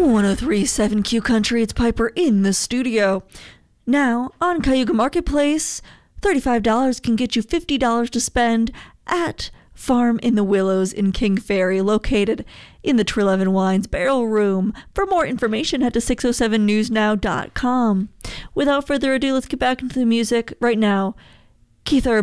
1037 Q Country, it's Piper in the studio. Now, on Cayuga Marketplace, $35 can get you $50 to spend at Farm in the Willows in King Ferry, located in the Treleaven Wines Barrel Room. For more information, head to 607newsnow.com. Without further ado, let's get back into the music right now. Keith Urban.